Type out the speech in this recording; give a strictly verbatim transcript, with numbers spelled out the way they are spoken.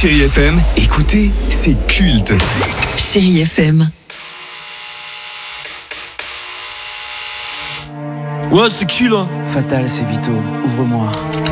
Chérie F M, écoutez, c'est culte. Chérie F M. Ouais, c'est qui là? Fatal, c'est Vito. Ouvre-moi.